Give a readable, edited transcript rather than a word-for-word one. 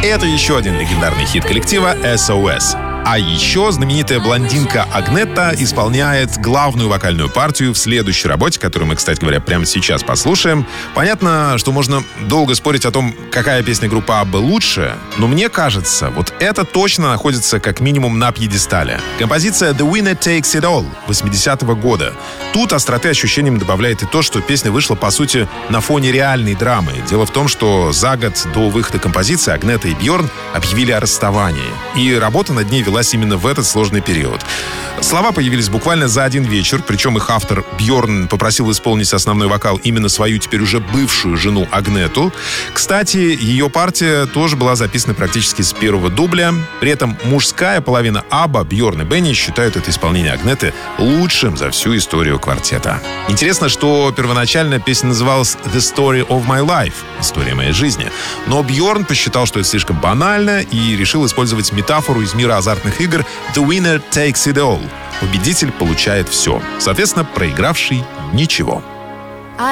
Это еще один легендарный хит коллектива SOS. А еще знаменитая блондинка Агнета исполняет главную вокальную партию в следующей работе, которую мы, кстати говоря, прямо сейчас послушаем. Понятно, что можно долго спорить о том, какая песня группы Абба лучше, но мне кажется, вот это точно находится как минимум на пьедестале. Композиция The Winner Takes It All 80-го года. Тут остроты ощущениям добавляет и то, что песня вышла, по сути, на фоне реальной драмы. Дело в том, что за год до выхода композиции Агнета и Бьорн объявили о расставании. И работа над ней велась именно в этот сложный период. Слова появились буквально за один вечер, причем их автор Бьорн попросил исполнить основной вокал именно свою теперь уже бывшую жену Агнету. Кстати, ее партия тоже была записана практически с первого дубля. При этом мужская половина Абба, Бьорн и Бенни, считают это исполнение Агнеты лучшим за всю историю квартета. Интересно, что первоначально песня называлась The Story of My Life — история моей жизни. Но Бьорн посчитал, что это слишком банально, и решил использовать метафору из мира азартных игр The Winner Takes It All. Победитель получает все. Соответственно, проигравший — ничего.